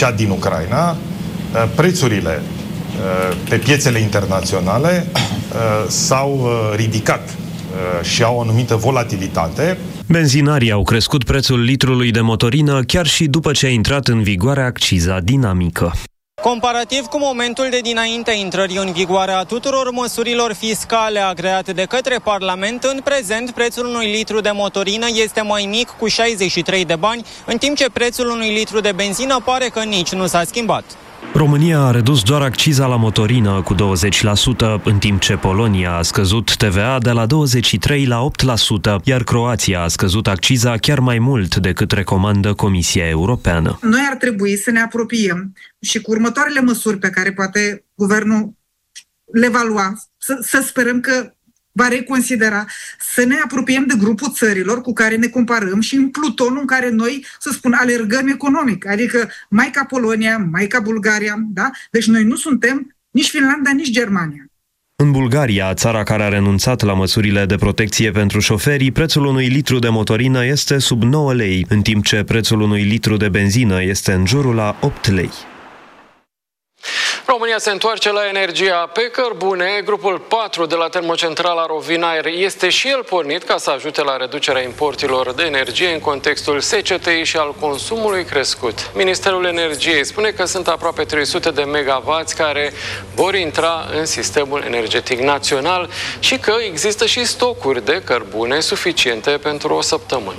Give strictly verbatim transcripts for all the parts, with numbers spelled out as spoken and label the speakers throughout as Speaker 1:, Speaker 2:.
Speaker 1: cea din Ucraina, prețurile pe piețele internaționale s-au ridicat și au o anumită volatilitate.
Speaker 2: Benzinarii au crescut prețul litrului de motorină chiar și după ce a intrat în vigoare acciza dinamică.
Speaker 3: Comparativ cu momentul de dinaintea intrării în vigoare a tuturor măsurilor fiscale agreate de către Parlament, în prezent prețul unui litru de motorină este mai mic cu șaizeci și trei de bani, în timp ce prețul unui litru de benzină pare că nici nu s-a schimbat.
Speaker 2: România a redus doar acciza la motorină cu douăzeci la sută, în timp ce Polonia a scăzut T V A de la douăzeci și trei la opt la sută, iar Croația a scăzut acciza chiar mai mult decât recomandă Comisia Europeană.
Speaker 4: Noi ar trebui să ne apropiem și cu următoarele măsuri pe care poate guvernul le va lua, să, să sperăm că va reconsidera, să ne apropiem de grupul țărilor cu care ne comparăm și în plutonul în care noi, să spun, alergăm economic, adică mai ca Polonia, mai ca Bulgaria, da? Deci noi nu suntem nici Finlanda, nici Germania.
Speaker 2: În Bulgaria, țara care a renunțat la măsurile de protecție pentru șoferi, prețul unui litru de motorină este sub nouă lei, în timp ce prețul unui litru de benzină este în jurul la opt lei.
Speaker 5: România se întoarce la energia pe cărbune. Grupul patru de la termocentrala Rovinaer este și el pornit ca să ajute la reducerea importurilor de energie în contextul secetei și al consumului crescut. Ministerul Energiei spune că sunt aproape trei sute de megawatts care vor intra în sistemul energetic național și că există și stocuri de cărbune suficiente pentru o săptămână.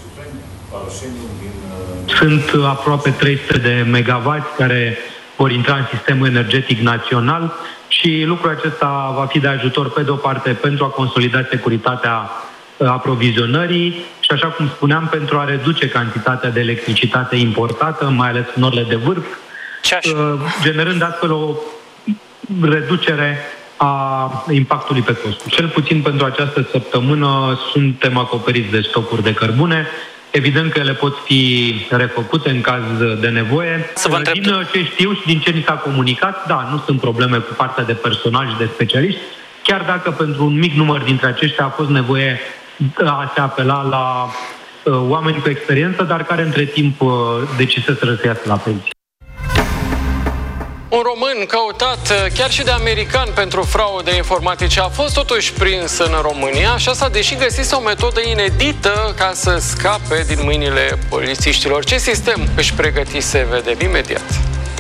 Speaker 6: Sunt aproape trei sute de megawatts care vor intra în sistemul energetic național și lucrul acesta va fi de ajutor pe de o parte pentru a consolida securitatea aprovizionării și, așa cum spuneam, pentru a reduce cantitatea de electricitate importată, mai ales în orele de vârf, generând astfel o reducere a impactului pe costuri. Cel puțin pentru această săptămână suntem acoperiți de stocuri de cărbune. Evident că ele pot fi refăcute în caz de nevoie. Din ce știu și din ce ni s-a comunicat, da, nu sunt probleme cu partea de personal și de specialiști, chiar dacă pentru un mic număr dintre aceștia a fost nevoie a se apela la uh, oameni cu experiență, dar care între timp uh, deciseseră să iasă la pensie.
Speaker 5: Un român căutat chiar și de americani pentru fraude informatice a fost totuși prins în România și asta deși găsise o metodă inedită ca să scape din mâinile polițiștilor. Ce sistem își pregătise, vedem imediat.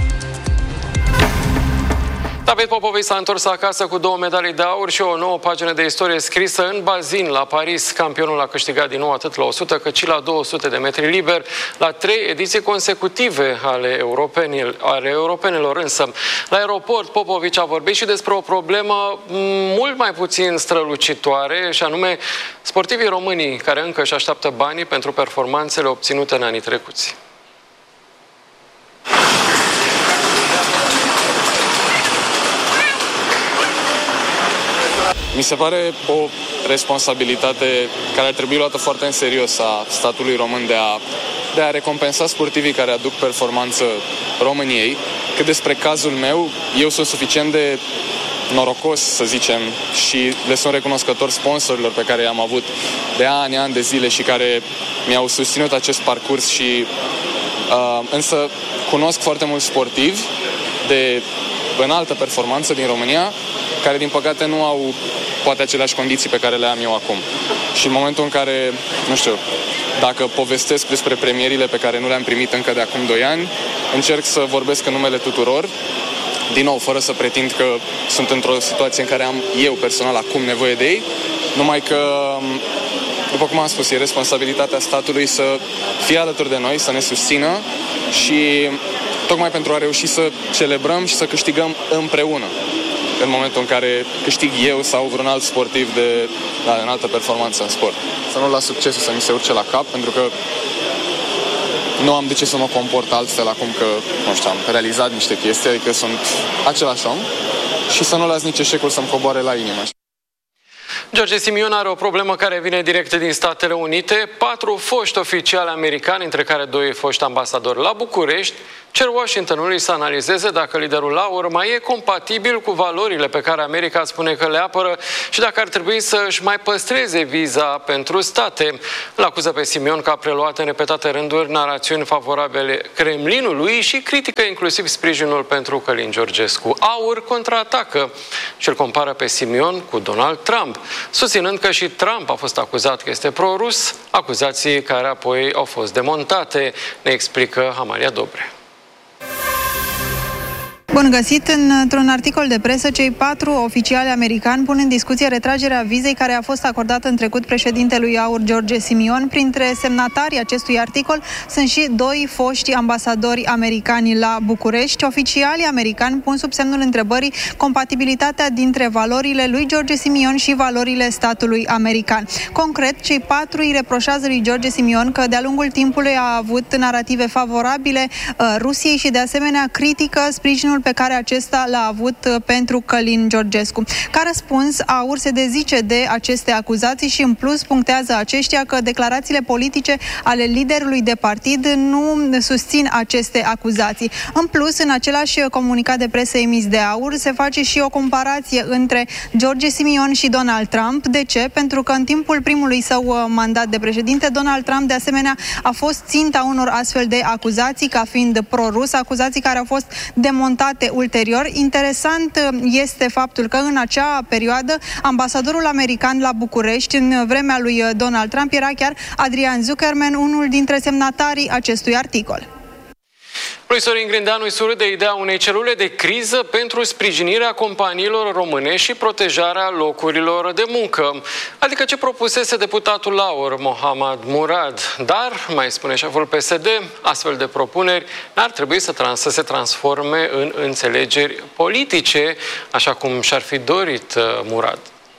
Speaker 5: David Popovici s-a întors acasă cu două medalii de aur și o nouă pagină de istorie scrisă în bazin la Paris. Campionul a câștigat din nou atât la o sută cât și la două sute de metri liber, la trei ediții consecutive ale, ale europenelor. Însă, la aeroport, Popovici a vorbit și despre o problemă mult mai puțin strălucitoare, și anume sportivii românii care încă își așteaptă banii pentru performanțele obținute în anii trecuți.
Speaker 7: Mi se pare o responsabilitate care ar trebui luată foarte în serios a statului român de a, de a recompensa sportivii care aduc performanță României. Că despre cazul meu, eu sunt suficient de norocos, să zicem, și le sunt recunoscător sponsorilor pe care i-am avut de ani, ani de zile și care mi-au susținut acest parcurs și uh, însă cunosc foarte mulți sportivi de înaltă performanță din România care, din păcate, nu au poate aceleași condiții pe care le am eu acum. Și în momentul în care, nu știu, dacă povestesc despre premierile pe care nu le-am primit încă de acum doi ani, încerc să vorbesc în numele tuturor, din nou, fără să pretind că sunt într-o situație în care am eu personal acum nevoie de ei, numai că, după cum am spus, e responsabilitatea statului să fie alături de noi, să ne susțină și tocmai pentru a reuși să celebrăm și să câștigăm împreună în momentul în care câștig eu sau vreun alt sportiv de da, înaltă performanță în sport. Să nu las succesul să mi se urce la cap, pentru că nu am de ce să mă comport altfel acum că, nu știu, am realizat niște chestii, adică sunt același om, și să nu las nici eșecul să-mi coboare la inimă.
Speaker 5: George Simion are o problemă care vine direct din Statele Unite. Patru foști oficiali americani, între care doi foști ambasadori la București, cer Washingtonului să analizeze dacă liderul AUR mai e compatibil cu valorile pe care America spune că le apără și dacă ar trebui să își mai păstreze viza pentru state. Îl acuză pe Simion că a preluat în repetate rânduri narațiuni favorabile Kremlinului și critică inclusiv sprijinul pentru Călin Georgescu. AUR contraatacă și îl compară pe Simion cu Donald Trump, susținând că și Trump a fost acuzat că este pro-rus, acuzații care apoi au fost demontate, ne explică Amalia Dobre.
Speaker 8: Bun găsit! Într-un articol de presă, cei patru oficiali americani pun în discuție retragerea vizei care a fost acordată în trecut președintelui AUR George Simion. Printre semnatarii acestui articol sunt și doi foști ambasadori americani la București. Oficialii americani pun sub semnul întrebării compatibilitatea dintre valorile lui George Simion și valorile statului american. Concret, cei patru îi reproșează lui George Simion că de-a lungul timpului a avut narative favorabile uh, Rusiei și de asemenea critică sprijinul pe care acesta l-a avut pentru Călin Georgescu. Ca răspuns, AUR se dezice de aceste acuzații și în plus punctează aceștia că declarațiile politice ale liderului de partid nu susțin aceste acuzații. În plus, în același comunicat de presă emis de AUR se face și o comparație între George Simion și Donald Trump. De ce? Pentru că în timpul primului său mandat de președinte, Donald Trump de asemenea a fost ținta unor astfel de acuzații ca fiind pro-rus, acuzații care au fost demontate ulterior. Interesant este faptul că în acea perioadă ambasadorul american la București în vremea lui Donald Trump era chiar Adrian Zuckerman, unul dintre semnatarii acestui articol.
Speaker 5: Lui Sorin Grindeanu îi surâde ideea unei celule de criză pentru sprijinirea companiilor românești și protejarea locurilor de muncă. Adică ce propusese deputatul AUR, Mohamed Murad. Dar, mai spune șeful P S D, astfel de propuneri n-ar trebui să, trans- să se transforme în înțelegeri politice, așa cum și-ar fi dorit uh, Murad.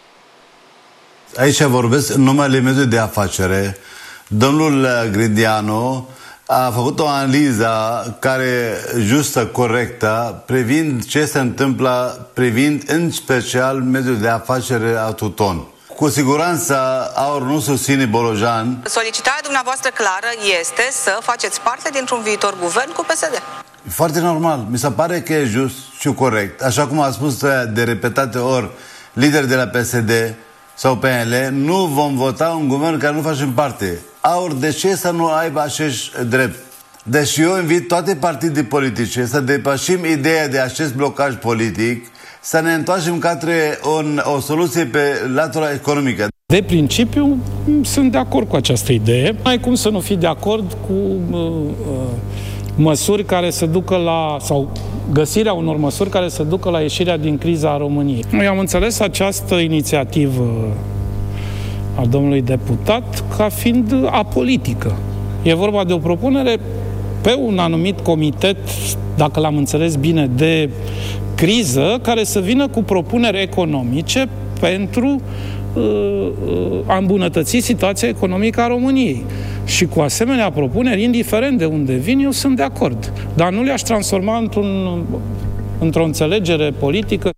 Speaker 9: Aici vorbesc în numele mediu de afacere. Domnul Grindeanu a făcut o analiză care justă, corectă, privind ce se întâmplă, privind în special mediul de afacere autoton. Cu siguranță AUR nu susține Bolojan.
Speaker 10: Solicitarea dumneavoastră clară este să faceți parte dintr-un viitor guvern cu P S D.
Speaker 9: Foarte normal. Mi se pare că e just și corect. Așa cum a spus de repetate ori lideri de la P S D sau P N L, nu vom vota un guvern care nu facem parte. AUR, de ce să nu aibă acești drept? Deci eu invit toate partidele politice să depășim ideea de acest blocaj politic, să ne întoarcem către un, o soluție pe latura economică.
Speaker 11: De principiu, sunt de acord cu această idee. Nu ai cum să nu fii de acord cu uh, uh, măsuri care să ducă la, sau găsirea unor măsuri care să ducă la ieșirea din criza României. Noi am înțeles această inițiativă a domnului deputat ca fiind apolitică. E vorba de o propunere pe un anumit comitet, dacă l-am înțeles bine, de criză, care să vină cu propuneri economice pentru uh, a îmbunătăți situația economică a României. Și cu asemenea propuneri, indiferent de unde vin, eu sunt de acord. Dar nu le-aș transforma într-un, într-o înțelegere politică.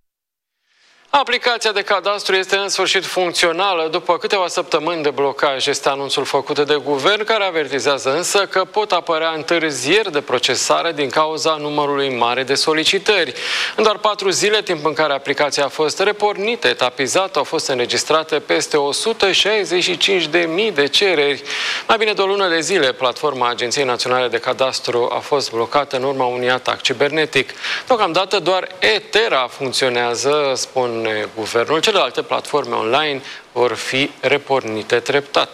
Speaker 5: Aplicația de cadastru este în sfârșit funcțională după câteva săptămâni de blocaj. Este anunțul făcut de guvern, care avertizează însă că pot apărea întârzieri de procesare din cauza numărului mare de solicitări. În doar patru zile, timp în care aplicația a fost repornită, etapizată, au fost înregistrate peste o sută șaizeci și cinci de mii de cereri. Mai bine de o lună de zile, platforma Agenției Naționale de Cadastru a fost blocată în urma unui atac cibernetic. Deocamdată doar Etera funcționează, spun guvernul. Celelalte platforme online vor fi repornite treptat.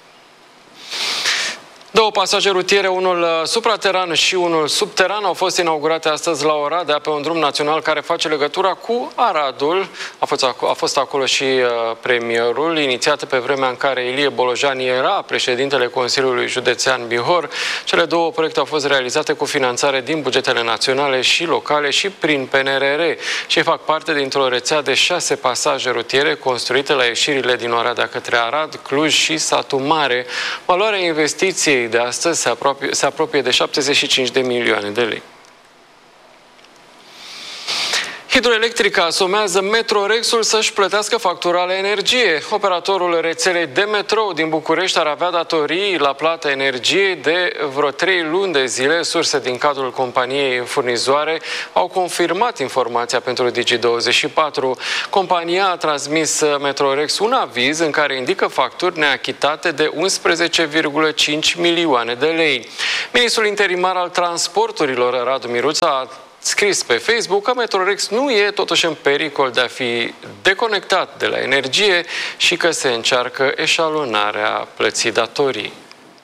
Speaker 5: Două pasaje rutiere, unul suprateran și unul subteran, au fost inaugurate astăzi la Oradea pe un drum național care face legătura cu Aradul. A fost, a fost acolo și uh, premierul, inițiat pe vremea în care Ilie Bolojan era președintele Consiliului Județean Bihor. Cele două proiecte au fost realizate cu finanțare din bugetele naționale și locale și prin P N R R și fac parte dintr-o rețea de șase pasaje rutiere construite la ieșirile din Oradea către Arad, Cluj și Satu Mare. Valoarea investiției de astăzi se apropie, se apropie de șaptezeci și cinci de milioane de lei. Hidroelectrica somează Metrorexul să-și plătească factura la energie. Operatorul rețelei de metrou din București ar avea datorii la plata energiei de vreo trei luni de zile. Surse din cadrul companiei furnizoare au confirmat informația pentru Digi douăzeci și patru. Compania a transmis Metrorex un aviz în care indică facturi neachitate de unsprezece virgulă cinci milioane de lei. Ministrul interimar al transporturilor, Radu Miruța, a scris pe Facebook că Metrorex nu e totuși în pericol de a fi deconectat de la energie și că se încearcă eșalonarea plății datorii.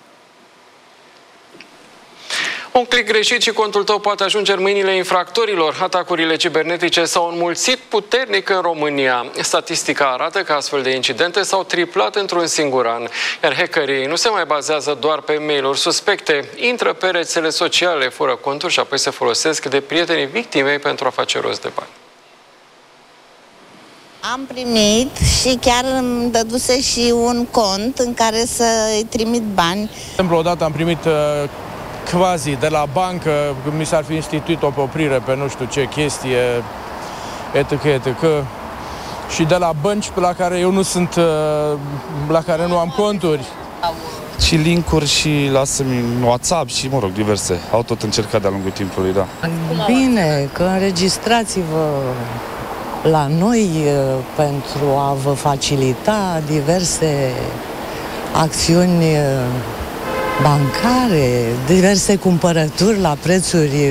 Speaker 5: Un click greșit și contul tău poate ajunge în mâinile infractorilor. Atacurile cibernetice s-au înmulțit puternic în România. Statistica arată că astfel de incidente s-au triplat într-un singur an. Iar hackerii nu se mai bazează doar pe mail-uri suspecte. Intră pe rețele sociale, fură conturi și apoi se folosesc de prietenii victimei pentru a face rost de bani.
Speaker 12: Am primit și chiar îmi dăduse și un cont în care să-i trimit bani.
Speaker 13: De exemplu, odată am primit uh... quasi de la bancă, mi s-ar fi instituit o oprire pe nu știu ce chestie, etc, et cetera. Și de la bănci la care eu nu sunt, la care nu am conturi.
Speaker 14: Și link-uri și lasă-mi WhatsApp și, mă rog, diverse. Au tot încercat de-a lungul timpului, da.
Speaker 15: Bine, că înregistrați-vă la noi pentru a vă facilita diverse acțiuni bancare, diverse cumpărături la prețuri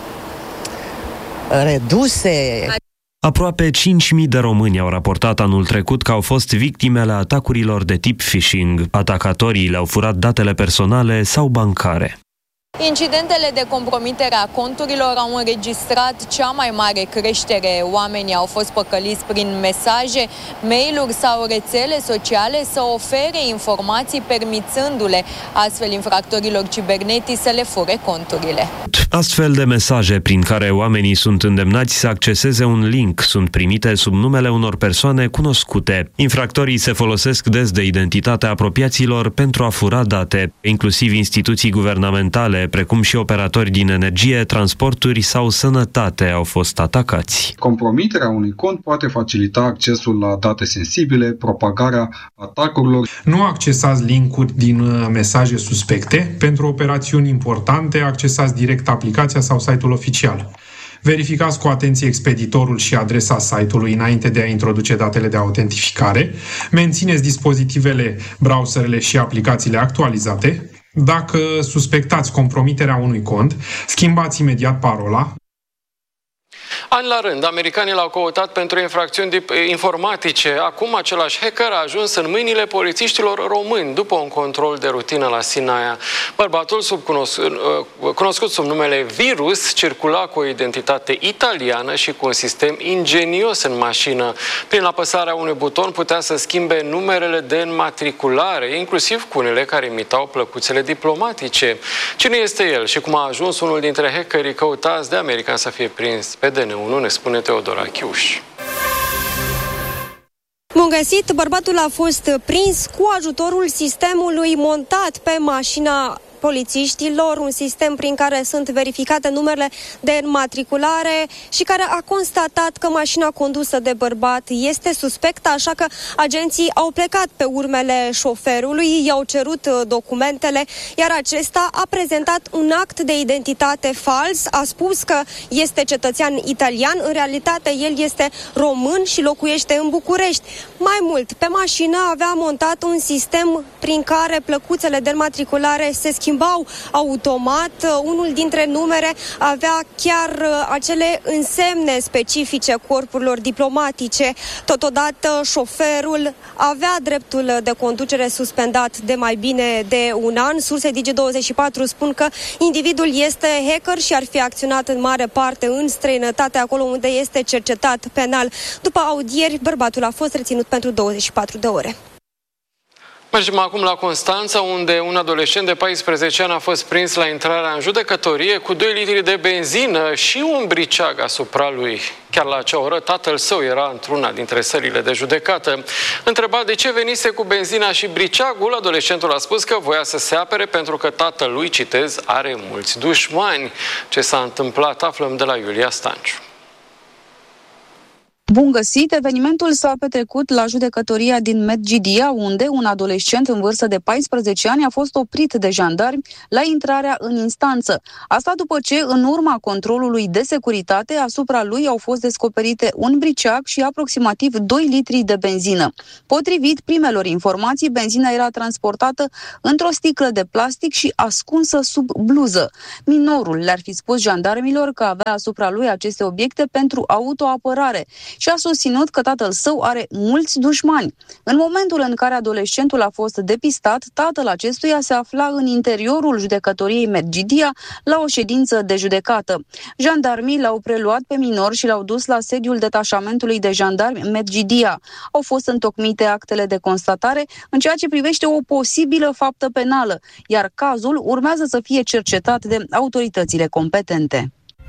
Speaker 15: reduse.
Speaker 2: Aproape cinci mii de români au raportat anul trecut că au fost victime ale atacurilor de tip phishing. Atacatorii le-au furat datele personale sau bancare.
Speaker 16: Incidentele de compromitere a conturilor au înregistrat cea mai mare creștere. Oamenii au fost păcăliți prin mesaje, mail-uri sau rețele sociale să ofere informații permițându-le astfel infractorilor cibernetici să le fure conturile.
Speaker 2: Astfel de mesaje prin care oamenii sunt îndemnați să acceseze un link sunt primite sub numele unor persoane cunoscute. Infractorii se folosesc des de identitatea apropiaților pentru a fura date, inclusiv instituții guvernamentale, precum și operatori din energie, transporturi sau sănătate au fost atacați.
Speaker 17: Compromiterea unui cont poate facilita accesul la date sensibile, propagarea atacurilor.
Speaker 18: Nu accesați link-uri din mesaje suspecte. Pentru operațiuni importante, accesați direct aplicația sau site-ul oficial. Verificați cu atenție expeditorul și adresa site-ului înainte de a introduce datele de autentificare. Mențineți dispozitivele, browserele și aplicațiile actualizate. Dacă suspectați compromiterea unui cont, schimbați imediat parola.
Speaker 5: Ani la rând, americanii l-au căutat pentru infracțiuni informatice. Acum același hacker a ajuns în mâinile polițiștilor români după un control de rutină la Sinaia. Bărbatul, sub cunoscut, cunoscut sub numele Virus, circula cu o identitate italiană și cu un sistem ingenios în mașină. Prin apăsarea unui buton putea să schimbe numerele de înmatriculare, inclusiv cu unele care imitau plăcuțele diplomatice. Cine este el și cum a ajuns unul dintre hackerii căutați de americani să fie prins pe D N unu, ne spune Teodora Chiuș.
Speaker 19: Bun găsit, bărbatul a fost prins cu ajutorul sistemului montat pe mașina polițiștilor, un sistem prin care sunt verificate numerele de înmatriculare și care a constatat că mașina condusă de bărbat este suspectă, așa că agenții au plecat pe urmele șoferului, i-au cerut documentele, iar acesta a prezentat un act de identitate fals, a spus că este cetățean italian, în realitate el este român și locuiește în București. Mai mult, pe mașină avea montat un sistem prin care plăcuțele de înmatriculare se schimbau automat. Unul dintre numere avea chiar acele însemne specifice corpurilor diplomatice. Totodată, șoferul avea dreptul de conducere suspendat de mai bine de un an. Surse Digi douăzeci și patru spun că individul este hacker și ar fi acționat în mare parte în străinătate, acolo unde este cercetat penal. După audieri, bărbatul a fost reținut pentru douăzeci și patru de ore.
Speaker 5: Mergem acum la Constanța, unde un adolescent de paisprezece ani a fost prins la intrarea în judecătorie cu doi litri de benzină și un briceag asupra lui. Chiar la acea oră, tatăl său era într-una dintre sălile de judecată. Întrebat de ce venise cu benzina și briceagul, adolescentul a spus că voia să se apere pentru că tatăl lui, citez, are mulți dușmani. Ce s-a întâmplat, aflăm de la Iulia Stanciu.
Speaker 20: Bun găsit! Evenimentul s-a petrecut la judecătoria din Medgidia, unde un adolescent în vârstă de paisprezece ani a fost oprit de jandarmi la intrarea în instanță. Asta după ce, în urma controlului de securitate, asupra lui au fost descoperite un briceag și aproximativ doi litri de benzină. Potrivit primelor informații, benzina era transportată într-o sticlă de plastic și ascunsă sub bluză. Minorul le-ar fi spus jandarmilor că avea asupra lui aceste obiecte pentru autoapărare și a susținut că tatăl său are mulți dușmani. În momentul în care adolescentul a fost depistat, tatăl acestuia se afla în interiorul judecătoriei Medgidia la o ședință de judecată. Jandarmii l-au preluat pe minor și l-au dus la sediul detașamentului de jandarmi Medgidia. Au fost întocmite actele de constatare în ceea ce privește o posibilă faptă penală, iar cazul urmează să fie cercetat de autoritățile competente.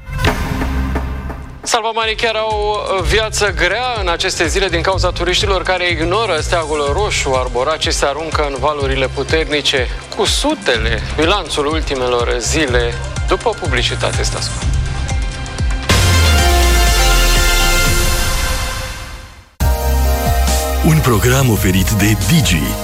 Speaker 5: Salvamarii chiar au viață grea în aceste zile din cauza turiștilor care ignoră steagul roșu arborat și se aruncă în valurile puternice. Cu sutele, bilanțul ultimelor zile după publicitate. Stați cu.
Speaker 21: Un program oferit de Digi,